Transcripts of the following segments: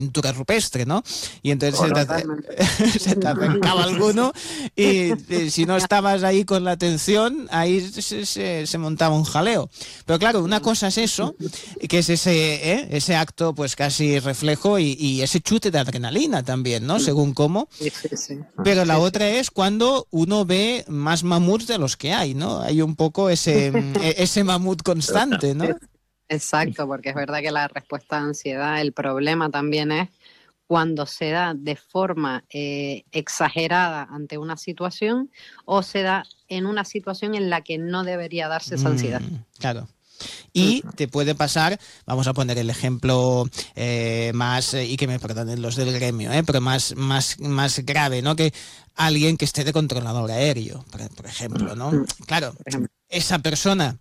pintura rupestre, ¿no? Y entonces Totalmente. se te acercaba alguno y si no estabas ahí con la atención, ahí se montaba un jaleo. Pero claro, una cosa es eso, que es ese acto pues casi reflejo y ese chute de adrenalina también, ¿no? Según cómo. Sí, sí, sí. Pero la Sí, otra es cuando uno ve más mamuts de los que hay, ¿no? Hay un poco ese mamut constante, sí. ¿no? Exacto, porque es verdad que la respuesta de ansiedad, el problema también es cuando se da de forma exagerada ante una situación o se da en una situación en la que no debería darse esa ansiedad. Claro. Y te puede pasar, vamos a poner el ejemplo más, y que me perdonen los del gremio, pero más grave, ¿no? Que alguien que esté de controlador aéreo, por ejemplo, ¿no? Claro, esa persona,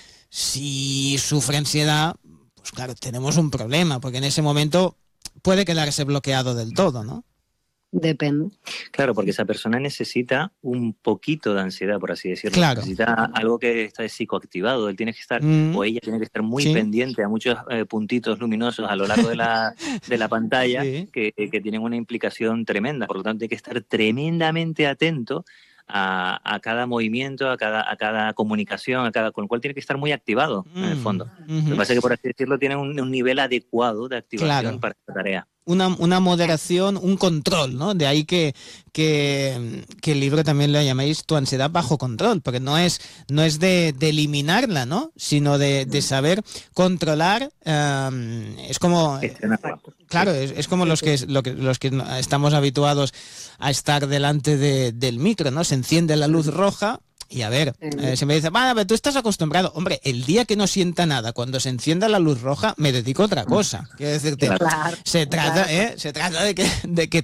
si sufre ansiedad, pues claro, tenemos un problema, porque en ese momento puede quedarse bloqueado del todo, ¿no? Depende. Claro, porque esa persona necesita un poquito de ansiedad, por así decirlo. Claro. Necesita algo que está psicoactivado. Él tiene que estar, o ella tiene que estar muy pendiente a muchos puntitos luminosos a lo largo de la pantalla que tienen una implicación tremenda. Por lo tanto, hay que estar tremendamente atento a cada movimiento, a cada comunicación, con lo cual tiene que estar muy activado, en el fondo. Lo que pasa es que, por así decirlo, tiene un nivel adecuado de activación para esta tarea. Una moderación, un control, ¿no? De ahí que el libro también lo llaméis Tu ansiedad bajo control, porque no es de eliminarla, ¿no? Sino de saber controlar. Es como... Claro, es como los que estamos habituados a estar delante del micro, ¿no? Se enciende la luz roja. Y a ver, se me dice, pero tú estás acostumbrado. Hombre, el día que no sienta nada, cuando se encienda la luz roja, me dedico a otra cosa. Quiero decirte, se trata de que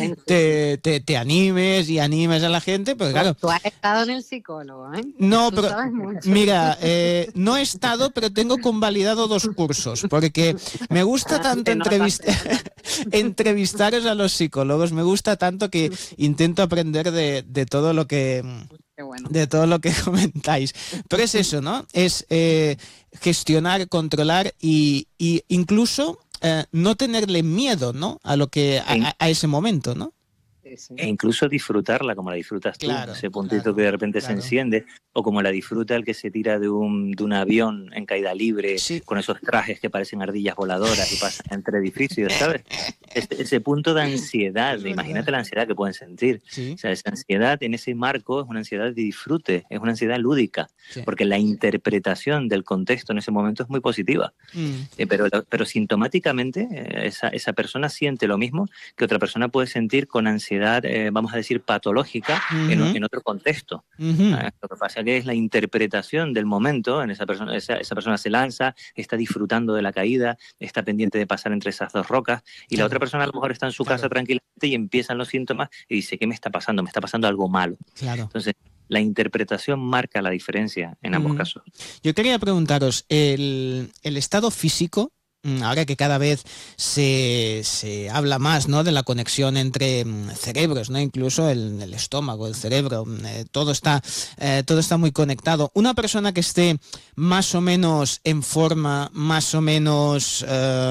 te animes y animes a la gente, pero claro. Tú has estado en el psicólogo, ¿eh? No, tú pero sabes mucho. mira, no he estado, pero tengo convalidado 2 cursos, porque me gusta tanto entrevistaros a los psicólogos, me gusta tanto que intento aprender de todo lo que... Bueno. De todo lo que comentáis. Pero es eso, ¿no? Es gestionar, controlar y incluso no tenerle miedo, ¿no? A ese momento, ¿no? E incluso disfrutarla como la disfrutas tú, ese puntito que de repente se enciende, o como la disfruta el que se tira de un avión en caída libre, con esos trajes que parecen ardillas voladoras y pasan entre edificios, ¿sabes? Ese punto de ansiedad, imagínate la ansiedad que pueden sentir. O sea, esa ansiedad en ese marco es una ansiedad de disfrute, es una ansiedad lúdica, porque la interpretación del contexto en ese momento es muy positiva. Pero sintomáticamente esa persona siente lo mismo que otra persona puede sentir con ansiedad, vamos a decir, patológica en otro contexto. Lo que pasa es que es la interpretación del momento en esa persona. Esa persona se lanza, está disfrutando de la caída, está pendiente de pasar entre esas 2 rocas, y la otra persona a lo mejor está en su casa tranquilamente y empiezan los síntomas y dice, ¿qué me está pasando? Me está pasando algo malo. Entonces, la interpretación marca la diferencia en ambos casos. Yo quería preguntaros, el estado físico, ahora que cada vez se habla más, ¿no?, de la conexión entre cerebros, ¿no?, incluso el estómago, el cerebro, todo está muy conectado. Una persona que esté más o menos en forma, más o menos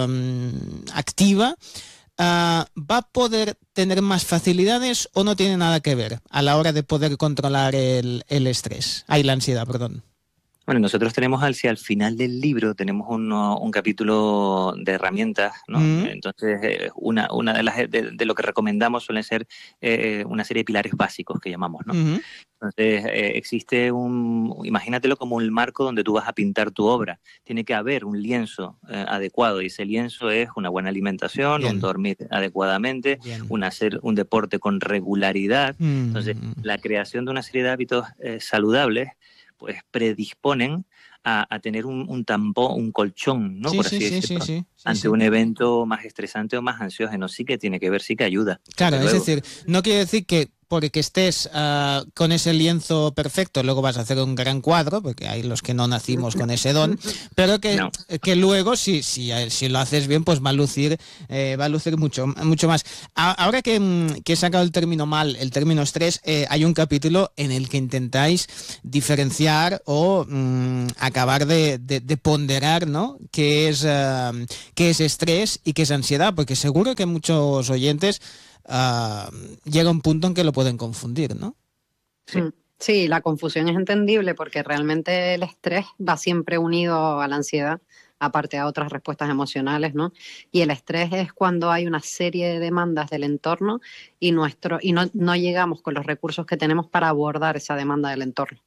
activa, ¿va a poder tener más facilidades o no tiene nada que ver a la hora de poder controlar el estrés? La ansiedad, perdón. Bueno, nosotros tenemos al final del libro tenemos un capítulo de herramientas, ¿no? Entonces, una de las de lo que recomendamos suelen ser una serie de pilares básicos que llamamos, ¿no? Entonces, existe imagínatelo como un marco donde tú vas a pintar tu obra. Tiene que haber un lienzo adecuado, y ese lienzo es una buena alimentación, un dormir adecuadamente, hacer un deporte con regularidad. Entonces, la creación de una serie de hábitos saludables pues predisponen a tener un tampón, un colchón, ¿no? Por así decirlo, ante un evento más estresante o más ansiógeno. Sí que tiene que ver, sí que ayuda. Claro, es decir, no quiere decir que porque estés con ese lienzo perfecto, luego vas a hacer un gran cuadro, porque hay los que no nacimos con ese don, pero que luego, si lo haces bien, pues va a lucir mucho más. Ahora que he sacado el término estrés, hay un capítulo en el que intentáis diferenciar o acabar de ponderar, ¿no? qué es estrés y qué es ansiedad, porque seguro que muchos oyentes llega un punto en que lo pueden confundir, ¿no? Sí, la confusión es entendible porque realmente el estrés va siempre unido a la ansiedad, aparte a otras respuestas emocionales, ¿no? Y el estrés es cuando hay una serie de demandas del entorno y no llegamos con los recursos que tenemos para abordar esa demanda del entorno.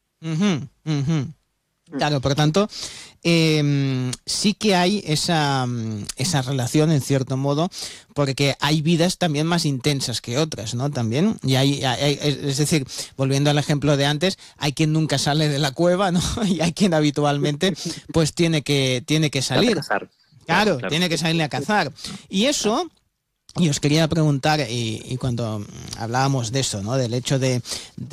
Claro, por tanto, sí que hay esa relación en cierto modo, porque hay vidas también más intensas que otras, ¿no? También, y es decir, volviendo al ejemplo de antes, hay quien nunca sale de la cueva, ¿no? Y hay quien habitualmente pues tiene que salir. Claro, tiene que salir a cazar. Y eso... Y os quería preguntar, y cuando hablábamos de eso, ¿no? Del hecho de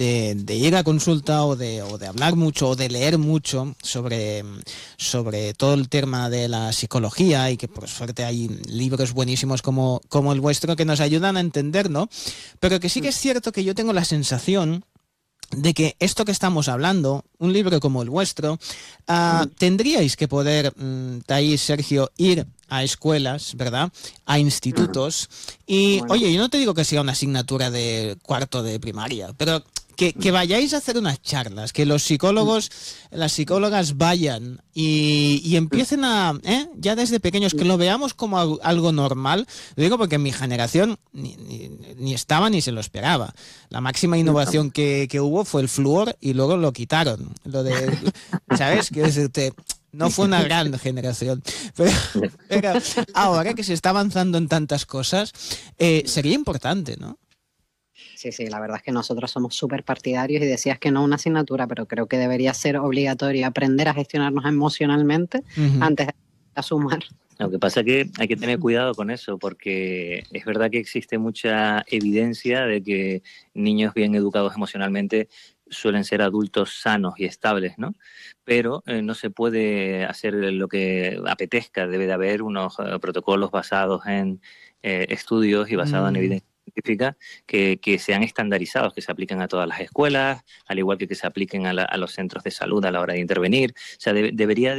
ir a consulta o de hablar mucho o de leer mucho sobre todo el tema de la psicología, y que por suerte hay libros buenísimos como el vuestro que nos ayudan a entender, ¿no? Pero que sí que es cierto que yo tengo la sensación de que esto que estamos hablando, un libro como el vuestro, tendríais que poder, Thaís, Sergio, ir a escuelas, ¿verdad?, a institutos, y, oye, yo no te digo que sea una asignatura de cuarto de primaria, pero que vayáis a hacer unas charlas, que los psicólogos, las psicólogas vayan y empiecen ya desde pequeños, que lo veamos como algo normal. Lo digo porque en mi generación ni estaba ni se lo esperaba. La máxima innovación que hubo fue el flúor y luego lo quitaron. Lo de, ¿sabes? Quiero decirte, no fue una gran generación. Pero ahora que se está avanzando en tantas cosas, sería importante, ¿no? Sí, la verdad es que nosotros somos súper partidarios, y decías que no una asignatura, pero creo que debería ser obligatorio aprender a gestionarnos emocionalmente antes de sumar. Lo que pasa es que hay que tener cuidado con eso, porque es verdad que existe mucha evidencia de que niños bien educados emocionalmente suelen ser adultos sanos y estables, ¿no? Pero no se puede hacer lo que apetezca, debe de haber unos protocolos basados en estudios y basados en evidencia científica que sean estandarizados, que se apliquen a todas las escuelas, al igual que se apliquen a los centros de salud a la hora de intervenir. O sea, debería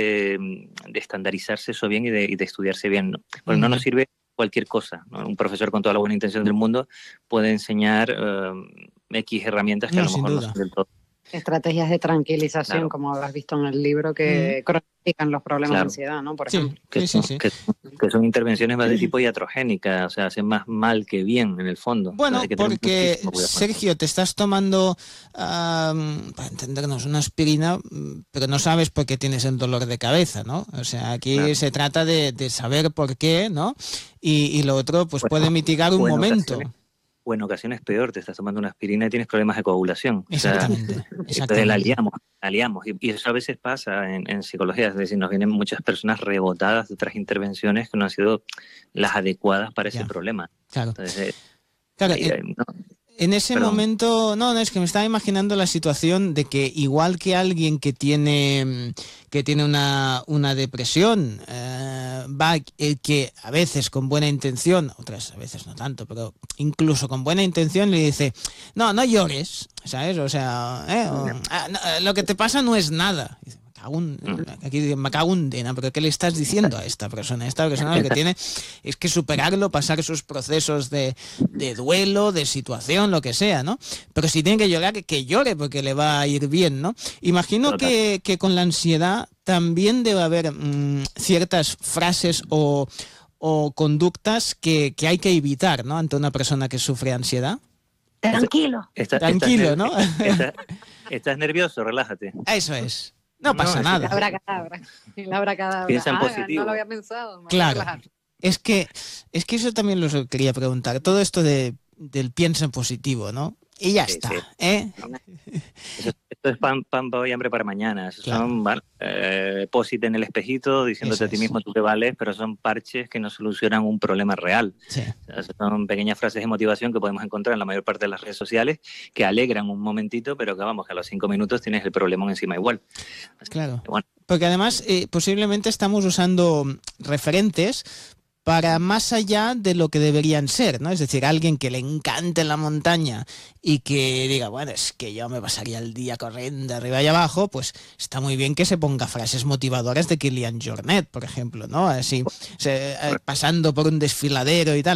de estandarizarse eso bien y de estudiarse bien, ¿no? Porque no nos sirve cualquier cosa, ¿no? Un profesor con toda la buena intención del mundo puede enseñar X herramientas que a lo mejor no son del todo. Estrategias de tranquilización, claro, como has visto en el libro, que cronifican los problemas de ansiedad, ¿no? Por ejemplo. Que son intervenciones más de tipo iatrogénica, o sea, hacen más mal que bien en el fondo. Bueno, porque, Sergio, te estás tomando, para entendernos, una aspirina, pero no sabes por qué tienes el dolor de cabeza, ¿no? O sea, aquí se trata de saber por qué, ¿no? Y lo otro, pues puede mitigar un momento. O en ocasiones peor, te estás tomando una aspirina y tienes problemas de coagulación. Exactamente. Entonces la liamos. Y eso a veces pasa en psicología, es decir, nos vienen muchas personas rebotadas de otras intervenciones que no han sido las adecuadas para ese problema. Claro. Entonces, en ese momento, no, es que me estaba imaginando la situación de que igual que alguien que tiene una depresión, que a veces con buena intención, otras a veces no tanto, pero incluso con buena intención le dice, no llores, ¿sabes? O sea, lo que te pasa no es nada. Dice, me cago en dena, pero ¿qué le estás diciendo a esta persona? Esta persona lo que tiene es que superarlo, pasar sus procesos de duelo, de situación, lo que sea, ¿no? Pero si tiene que llorar, que llore, porque le va a ir bien, ¿no? Imagino que con la ansiedad también debe haber ciertas frases o conductas que hay que evitar, ¿no? Ante una persona que sufre ansiedad. Tranquilo. Tranquilo, ¿no? Estás nervioso, relájate. Eso es. No pasa nada. La abracadabra. Piensa en positivo. No lo había pensado. Claro. Es que eso también lo quería preguntar. Todo esto del piensa en positivo, ¿no? Y ya está, ¿eh? Esto es pan para hoy, hambre para mañana. Son post-it en el espejito diciéndote a ti mismo tú que vales, pero son parches que no solucionan un problema real. Sí. O sea, son pequeñas frases de motivación que podemos encontrar en la mayor parte de las redes sociales que alegran un momentito, pero que vamos, que a los 5 minutos tienes el problemón encima igual. Claro. Bueno. Porque además posiblemente estamos usando referentes para más allá de lo que deberían ser, ¿no? Es decir, alguien que le encante la montaña y que diga, bueno, es que yo me pasaría el día corriendo arriba y abajo, pues está muy bien que se ponga frases motivadoras de Kilian Jornet, por ejemplo, ¿no? Así, pasando por un desfiladero y tal.